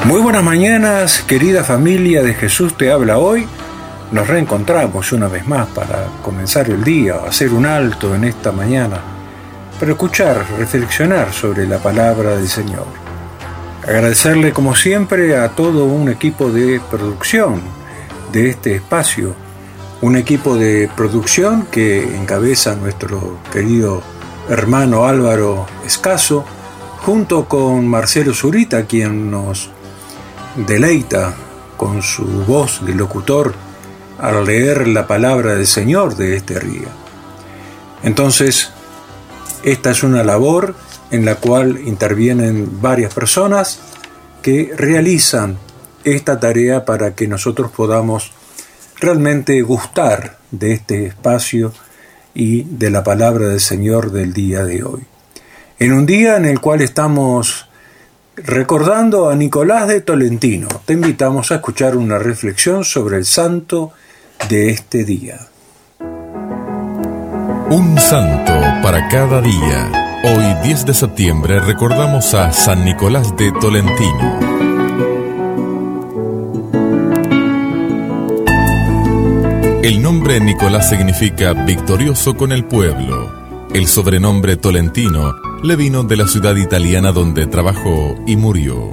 Muy buenas mañanas, querida familia de Jesús te habla hoy. Nos reencontramos una vez más para comenzar el día, hacer un alto en esta mañana, para escuchar, reflexionar sobre la palabra del Señor. Agradecerle como siempre a todo un equipo de producción de este espacio, un equipo de producción que encabeza nuestro querido hermano Álvaro Escaso, junto con Marcelo Zurita, quien nos deleita con su voz de locutor al leer la palabra del Señor de este día. Entonces, esta es una labor en la cual intervienen varias personas que realizan esta tarea para que nosotros podamos realmente gustar de este espacio y de la palabra del Señor del día de hoy. En un día en el cual estamos recordando a Nicolás de Tolentino, te invitamos a escuchar una reflexión sobre el santo de este día. Un santo para cada día. Hoy, 10 de septiembre, recordamos a San Nicolás de Tolentino. El nombre Nicolás significa victorioso con el pueblo. El sobrenombre Tolentino le vino de la ciudad italiana donde trabajó y murió.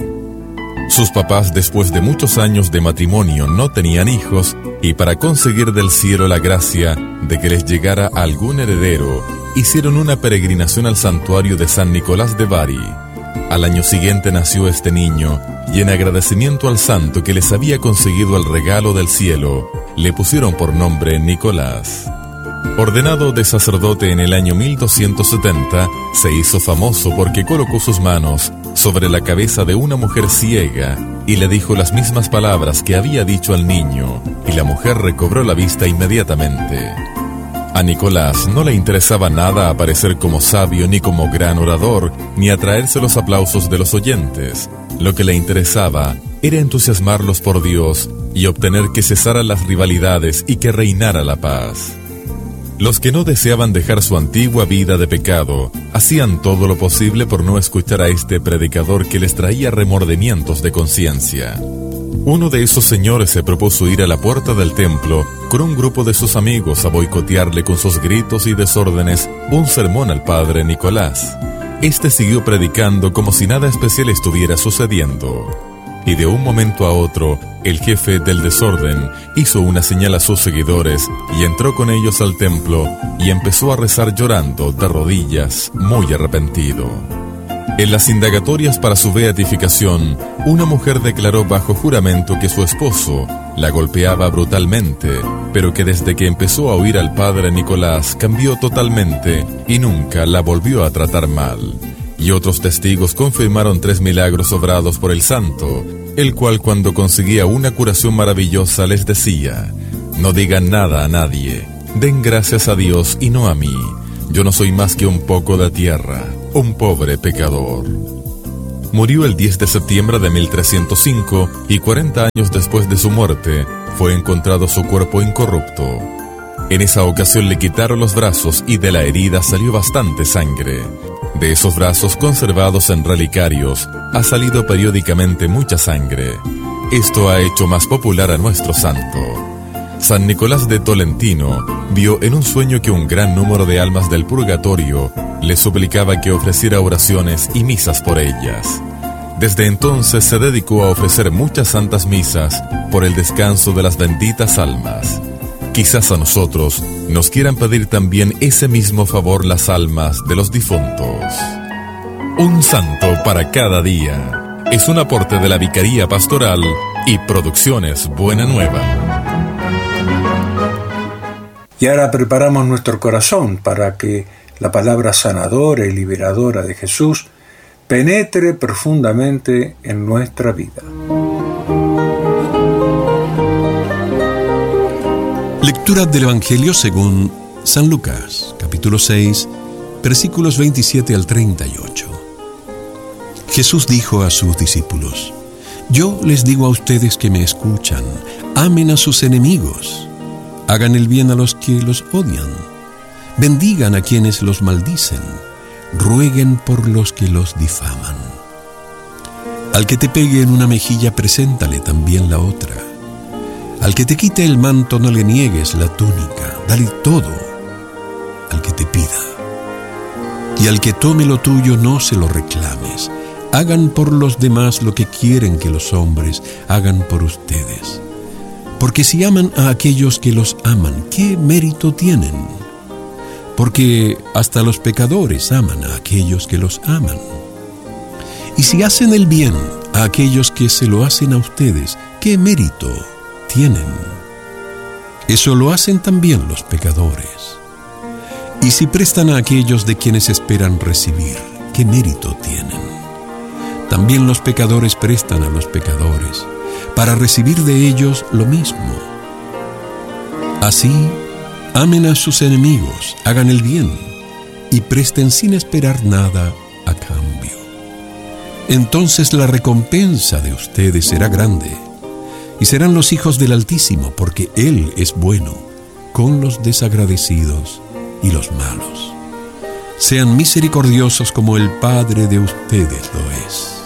Sus papás, después de muchos años de matrimonio, no tenían hijos y para conseguir del cielo la gracia de que les llegara algún heredero, hicieron una peregrinación al santuario de San Nicolás de Bari. Al año siguiente nació este niño y en agradecimiento al santo que les había conseguido el regalo del cielo, le pusieron por nombre Nicolás. Ordenado de sacerdote en el año 1270, se hizo famoso porque colocó sus manos sobre la cabeza de una mujer ciega y le dijo las mismas palabras que había dicho al niño, y la mujer recobró la vista inmediatamente. A Nicolás no le interesaba nada aparecer como sabio ni como gran orador, ni atraerse los aplausos de los oyentes. Lo que le interesaba era entusiasmarlos por Dios y obtener que cesaran las rivalidades y que reinara la paz. Los que no deseaban dejar su antigua vida de pecado, hacían todo lo posible por no escuchar a este predicador que les traía remordimientos de conciencia. Uno de esos señores se propuso ir a la puerta del templo con un grupo de sus amigos a boicotearle con sus gritos y desórdenes un sermón al padre Nicolás. Este siguió predicando como si nada especial estuviera sucediendo. Y de un momento a otro, el jefe del desorden hizo una señal a sus seguidores y entró con ellos al templo y empezó a rezar llorando de rodillas, muy arrepentido. En las indagatorias para su beatificación, una mujer declaró bajo juramento que su esposo la golpeaba brutalmente, pero que desde que empezó a oír al padre Nicolás cambió totalmente y nunca la volvió a tratar mal. Y otros testigos confirmaron 3 milagros obrados por el santo, el cual cuando conseguía una curación maravillosa les decía: no digan nada a nadie, den gracias a Dios y no a mí, yo no soy más que un poco de tierra, un pobre pecador. Murió el 10 de septiembre de 1305 y 40 años después de su muerte fue encontrado su cuerpo incorrupto. En esa ocasión le quitaron los brazos y de la herida salió bastante sangre. De esos brazos conservados en relicarios ha salido periódicamente mucha sangre. Esto ha hecho más popular a nuestro santo. San Nicolás de Tolentino vio en un sueño que un gran número de almas del purgatorio le suplicaba que ofreciera oraciones y misas por ellas. Desde entonces se dedicó a ofrecer muchas santas misas por el descanso de las benditas almas. Quizás a nosotros nos quieran pedir también ese mismo favor las almas de los difuntos. Un santo para cada día. Es un aporte de la Vicaría Pastoral y Producciones Buena Nueva. Y ahora preparamos nuestro corazón para que la palabra sanadora y liberadora de Jesús penetre profundamente en nuestra vida. Lectura del Evangelio según San Lucas, capítulo 6, versículos 27 al 38. Jesús dijo a sus discípulos: Yo les digo a ustedes que me escuchan, amen a sus enemigos, hagan el bien a los que los odian, bendigan a quienes los maldicen, rueguen por los que los difaman. Al que te pegue en una mejilla, preséntale también la otra. Al que te quite el manto, no le niegues la túnica. Dale todo al que te pida. Y al que tome lo tuyo, no se lo reclames. Hagan por los demás lo que quieren que los hombres hagan por ustedes. Porque si aman a aquellos que los aman, ¿qué mérito tienen? Porque hasta los pecadores aman a aquellos que los aman. Y si hacen el bien a aquellos que se lo hacen a ustedes, ¿qué mérito tienen? Eso lo hacen también los pecadores. Y si prestan a aquellos de quienes esperan recibir, ¿qué mérito tienen? También los pecadores prestan a los pecadores, para recibir de ellos lo mismo. Así, amen a sus enemigos, hagan el bien, y presten sin esperar nada a cambio. Entonces la recompensa de ustedes será grande, y serán los hijos del Altísimo, porque Él es bueno con los desagradecidos y los malos. Sean misericordiosos como el Padre de ustedes lo es.